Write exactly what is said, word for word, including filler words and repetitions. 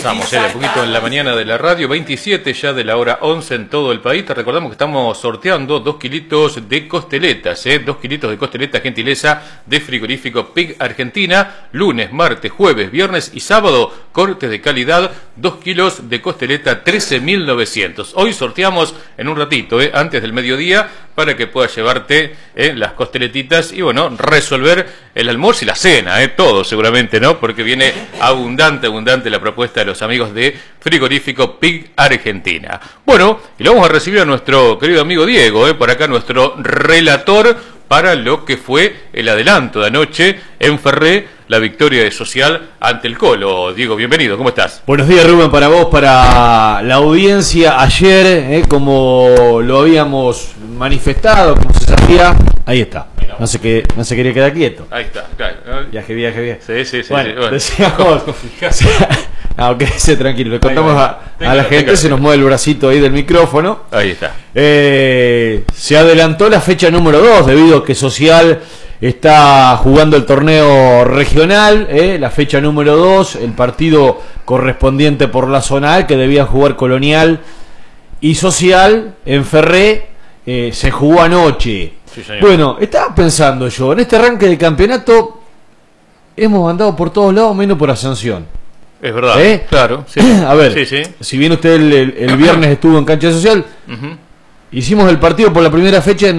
Avanzamos, eh, un poquito en la mañana de la radio, veintisiete ya de la hora once en todo el país. Te recordamos que estamos sorteando dos kilitos de costeletas, eh, dos kilitos de costeletas gentileza de frigorífico Pig Argentina. Lunes, martes, jueves, viernes y sábado, cortes de calidad, dos kilos de costeleta, trece mil novecientos. Hoy sorteamos en un ratito, eh, antes del mediodía, para que puedas llevarte eh, las costeletitas y bueno, resolver el almuerzo y la cena, eh, todo seguramente, ¿no? Porque viene abundante, abundante la propuesta de los amigos de Frigorífico Pig Argentina. Bueno, y lo vamos a recibir a nuestro querido amigo Diego, eh, por acá nuestro relator para lo que fue el adelanto de anoche en Ferré, la victoria de Social ante el Colo. Diego, bienvenido, ¿cómo estás? Buenos días, Rubén, para vos, para la audiencia. Ayer, eh, como lo habíamos manifestado, como se sabía, ahí está. No se, que, no se quería quedar quieto. Ahí está, claro. Viaje, viaje, viaje. Sí, sí, sí. Bueno, sí, bueno. decíamos... No, quédese tranquilo, le contamos a, a la gente, se nos mueve el bracito ahí del micrófono. Ahí está. Eh, se adelantó la fecha número dos debido a que Social está jugando el torneo regional, eh, la fecha número dos, el partido correspondiente por la zona A, que debían jugar Colonial y Social en Ferré, eh, se jugó anoche. Sí, señor. Bueno, estaba pensando yo, en este arranque de campeonato hemos andado por todos lados menos por Ascensión. Es verdad, ¿Eh? claro. Sí. A ver, sí, sí. si bien usted el, el, el viernes estuvo en Cancha Social, Uh-huh. hicimos el partido por la primera fecha en